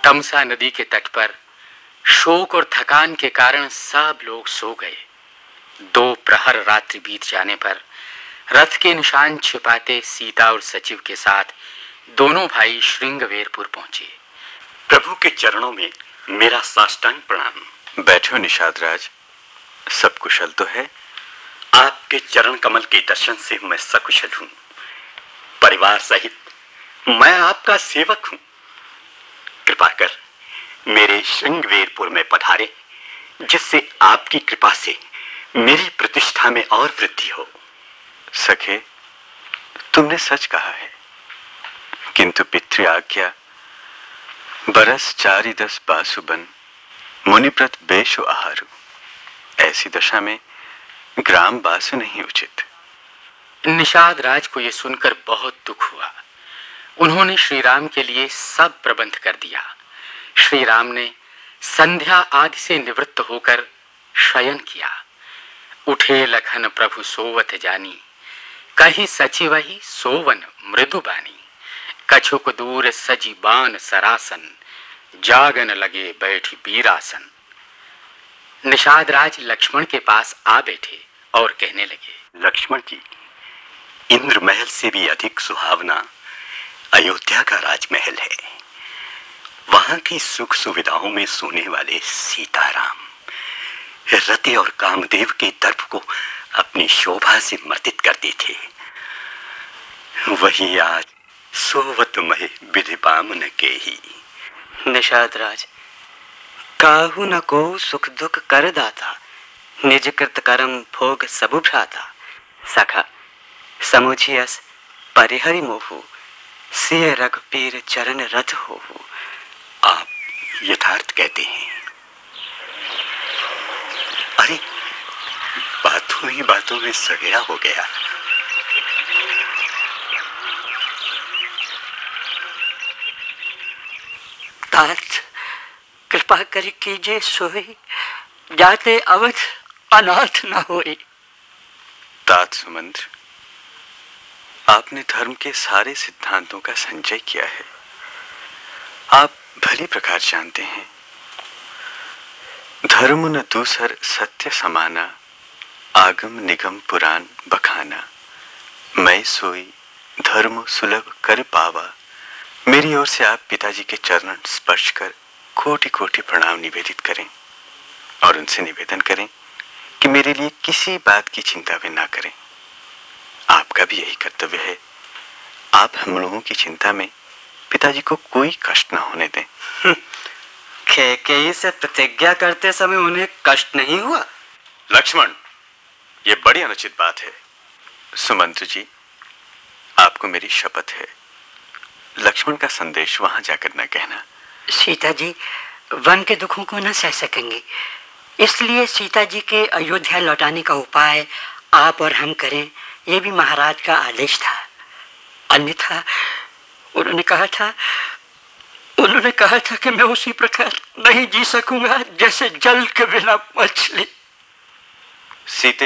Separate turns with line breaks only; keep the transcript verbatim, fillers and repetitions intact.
तमसा नदी के तट पर शोक और थकान के कारण सब लोग सो गए। दो प्रहर रात्रि बीत जाने पर रथ के निशान छिपाते सीता और सचिव के साथ दोनों भाई श्रृंगवेरपुर पहुंचे।
प्रभु के चरणों में मेरा साष्टांग प्रणाम।
बैठो निषाद राज, सब कुशल तो है?
आपके चरण कमल के दर्शन से मैं सकुशल हूं। परिवार सहित मैं आपका सेवक हूं। कृपा कर मेरे श्रृंगवेरपुर में पधारे, जिससे आपकी कृपा से मेरी प्रतिष्ठा में और वृद्धि हो।
सखे, तुमने सच कहा है, किंतु पितृ आज्ञा बरस चारि दस बासुबन मुनिप्रत बेशु आहारु। ऐसी दशा में ग्राम बासु नहीं उचित।
निषाद राज को यह सुनकर बहुत दुख हुआ। उन्होंने श्री राम के लिए सब प्रबंध कर दिया। श्री राम ने संध्या आदि से निवृत्त होकर शयन किया। उठे लखन प्रभु सोवत जानी, कही सचिवहि सोवन मृदुबानी। कछुक दूर सजी बान सरासन, जागन लगे बैठी बीरासन। निषाद राज लक्ष्मण के पास आ बैठे और कहने लगे,
लक्ष्मण जी, इंद्र महल से भी अधिक सुहावना अयोध्या का राजमहल है। वहां की सुख सुविधाओं में सोने वाले सीताराम रति और कामदेव के दर्प को अपनी शोभा से मर्दित करते थे। वही आज सोवत महे विधिपामन के ही।
निषाद राज, काहू न को सुख दुख कर दाता, निज कृत कर्म भोग सबु भ्राता। सखा समुझियस परिहरि मोहु, सिय रघुपीर चरण रथ होहु।
आप यथार्थ कहते हैं। अरे, बातों ही बातों में सगेरा हो गया।
तात कृपा कर कीजिए सोई, जाते अवध अनाथ न होए।
तात सुमंत्र, आपने धर्म के सारे सिद्धांतों का संचय किया है। आप भली प्रकार जानते हैं, धर्म न दूसर सत्य समाना, आगम निगम पुराण बखाना। मैं सोई धर्म सुलभ कर पावा। मेरी ओर से आप पिताजी के चरण स्पर्श कर कोटि कोटि प्रणाम निवेदित करें और उनसे निवेदन करें कि मेरे लिए किसी बात की चिंता वे ना करें। आपका भी यही कर्तव्य है। आप हम लोगों की चिंता में पिताजी को कोई कष्ट ना होने दें।
कैकेयी से प्रतिज्ञा करते समय उन्हें कष्ट नहीं हुआ?
लक्ष्मण, ये बड़ी अनुचित बात है। सुमंत्र जी, आपको मेरी शपथ है, लक्ष्मण का संदेश वहां जाकर न कहना।
सीता जी वन के दुखों को न सह सकेंगे, इसलिए सीता जी के अयोध्या लौटाने का उपाय आप और हम करें, यह भी महाराज का आदेश था। अन्यथा उन्होंने कहा था उन्होंने कहा था कि मैं उसी प्रकार नहीं जी सकूंगा जैसे जल के बिना मछली।
सीते